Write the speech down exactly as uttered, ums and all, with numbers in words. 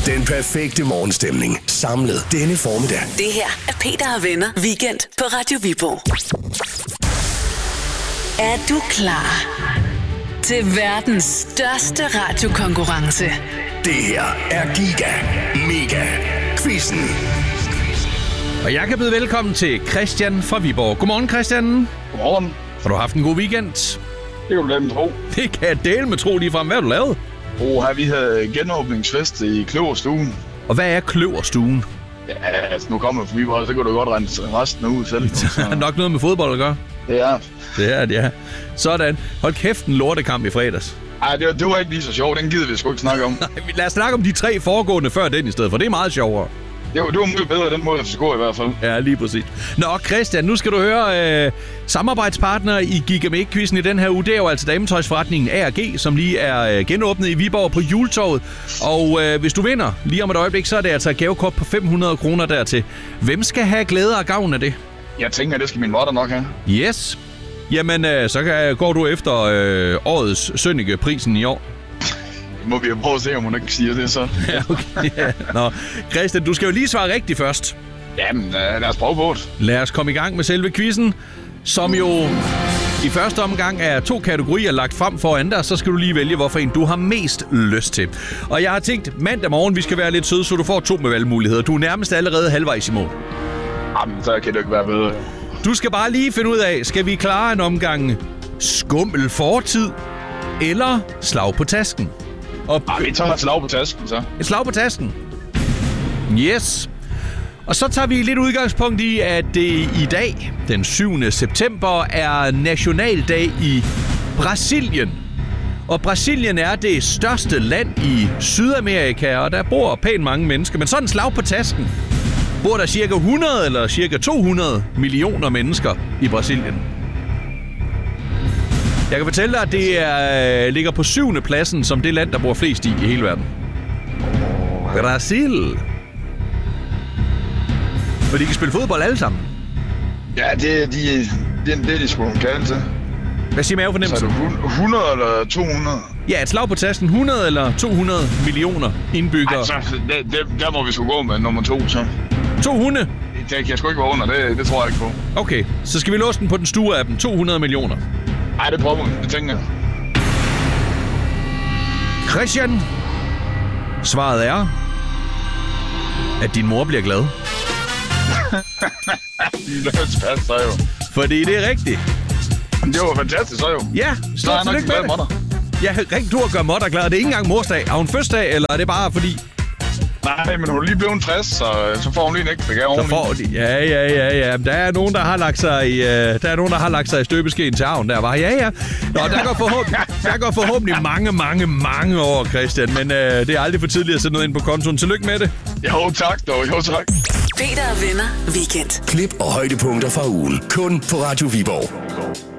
Den perfekte morgenstemning samlet denne formiddag. Det her er Peter og Venner Weekend på Radio Viborg. Er du klar til verdens største radiokonkurrence? Det her er Giga Mega Quizzen. Og jeg kan byde velkommen til Christian fra Viborg. Godmorgen, Christian. Godmorgen. Har du haft en god weekend? Det kan du lade mig tro. Det kan jeg dele med tro lige frem. Hvad har du lavet? Oh, her vi havde genåbningsfest i Kløverstuen. Og hvad er Kløverstuen? Ja, altså nu kommer jeg fra Viborg, så kan du godt rense resten ud selv. Det er nok noget med fodbold at gøre. Det er. Det er det, ja. Sådan. Hold kæft, en lortekamp i fredags. Ej, det var, det var ikke lige så sjovt. Den gider vi sgu ikke snakke om. Nej, lad os snakke om de tre foregående før den i stedet, for det er meget sjovere. Det var, det var meget bedre den måde, jeg skulle i hvert fald. Ja, lige præcis. Nå, Christian, nu skal du høre øh, samarbejdspartner i Giga Mega-quizzen i den her uge. Det er jo altså dametøjsforretningen A og G, som lige er øh, genåbnet i Viborg på Juletorvet. Og øh, hvis du vinder lige om et øjeblik, så er det altså et gavekort på fem hundrede kroner dertil. Hvem skal have glæde og gavn af det? Jeg tænker, det skal min mutter nok have. Yes. Jamen, øh, så kan, går du efter øh, årets Sønneke-prisen i år. Det må vi jo prøve at se, om hun ikke siger det så. Ja, okay. Ja. Nå, Christian, du skal jo lige svare rigtigt først. Jamen, øh, lad os prøve på det. Lad os komme i gang med selve quizzen, som jo i første omgang er to kategorier lagt frem foran dig. Så skal du lige vælge, hvorfor en du har mest lyst til. Og jeg har tænkt, mandag morgen, vi skal være lidt søde, så du får to med valgmuligheder. Du er nærmest allerede halvvejs i mål. Jamen, så kan det ikke være bedre. Du skal bare lige finde ud af, skal vi klare en omgang skummel fortid eller slag på tasken? Og Ej, vi tager et slag på tasken, så. Et slag på tasken. Yes. Og så tager vi lidt udgangspunkt i, at det i dag, den syvende september, er nationaldag i Brasilien. Og Brasilien er det største land i Sydamerika, og der bor pænt mange mennesker. Men sådan en slag på tasken, bor der cirka hundrede eller cirka to hundrede millioner mennesker i Brasilien. Jeg kan fortælle dig, at det er, ligger på syvende pladsen som det land, der bor flest i i hele verden. Brasil. Og de kan spille fodbold alle sammen. Ja, det er de, det, det, de skulle kalde til. Hvad siger mavefornemmelsen? Så er det hundrede eller to hundrede? Ja, et slag på tasken. hundrede eller to hundrede millioner indbyggere. Altså, det, det, der må vi sgu gå med nummer to, så. to hundrede? Det kan jeg sgu ikke være under, det, det tror jeg ikke på. Okay, så skal vi låse den på den store af dem. to hundrede millioner. Ej, det prøver vi. Det tænker jeg. Christian, svaret er, at din mor bliver glad. Det er så jo. Fordi det er rigtigt. Det var fantastisk, så jo. Ja, stort tillykke med det. Ja, rigtig du har gør Motter glad. Det er ikke engang morsdag. Har hun fødselsdag, eller er det bare fordi... Nej, men hun er lige blevet tres, så, så får hun lige en ekstra gave. Så får de. Ja, ja, ja, ja. Der er nogen, der har lagt sig i, uh, der er nogen, der har lagt sig i støbeskeen til arven der var. Ja, ja. Nå, der går forhåbentlig, der går forhåbentlig mange, mange, mange år, Christian. Men uh, det er aldrig for tidligt at sætte noget ind på kontoen. Tillykke med det. Jo, tak dog. Jo, tak. Peter og Venner Weekend. Klip og højdepunkter fra ugen. Kun på Radio Viborg.